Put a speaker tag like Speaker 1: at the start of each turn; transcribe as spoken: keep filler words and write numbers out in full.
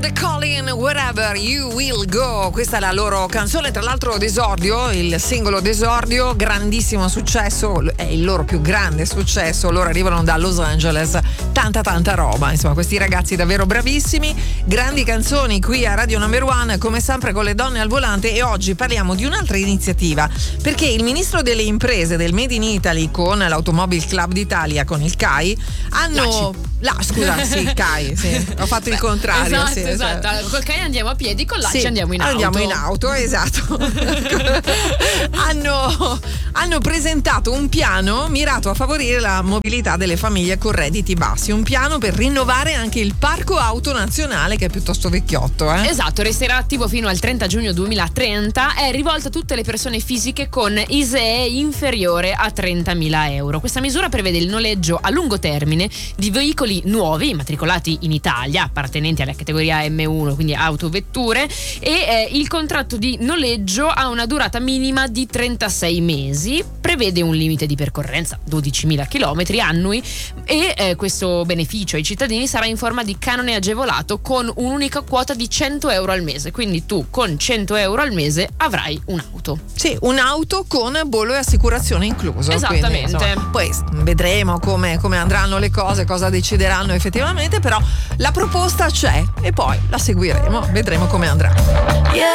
Speaker 1: The Calling, Wherever You Will Go. Questa è la loro canzone, tra l'altro d'esordio, il singolo d'esordio, grandissimo successo, è il loro più grande successo. Loro arrivano da Los Angeles, tanta tanta roba, insomma, questi ragazzi davvero bravissimi, grandi canzoni qui a Radio Number One, come sempre con le donne al volante. E oggi parliamo di un'altra iniziativa, perché il ministro delle imprese del Made in Italy con l'Automobile Club d'Italia, con il C A I, hanno... La, scusa, sì, C A I, sì, ho fatto il contrario.
Speaker 2: Esatto,
Speaker 1: sì,
Speaker 2: esatto.
Speaker 1: Cioè.
Speaker 2: Col C A I andiamo a piedi, con l'A C I
Speaker 1: Sì,
Speaker 2: andiamo in auto.
Speaker 1: Andiamo in auto, esatto. hanno, hanno presentato un piano mirato a favorire la mobilità delle famiglie con redditi bassi, un piano per rinnovare anche il parco auto nazionale, che è piuttosto vecchiotto. Eh?
Speaker 2: Esatto, resterà attivo fino al trenta giugno duemilatrenta, è rivolto a tutte le persone fisiche con I S E E inferiore a trentamila euro. Questa misura prevede il noleggio a lungo termine di veicoli nuovi immatricolati in Italia, appartenenti alla categoria M uno, quindi autovetture, e eh, il contratto di noleggio ha una durata minima di trentasei mesi, prevede un limite di percorrenza dodicimila chilometri annui e eh, questo beneficio ai cittadini sarà in forma di canone agevolato con un'unica quota di cento euro al mese, quindi tu con cento euro al mese avrai un'auto.
Speaker 1: Sì, un'auto con bollo e assicurazione incluso.
Speaker 2: Esattamente.
Speaker 1: Quindi, insomma, poi vedremo come, come andranno le cose, cosa decideranno effettivamente, però la proposta c'è e poi la seguiremo, vedremo come andrà. Yeah.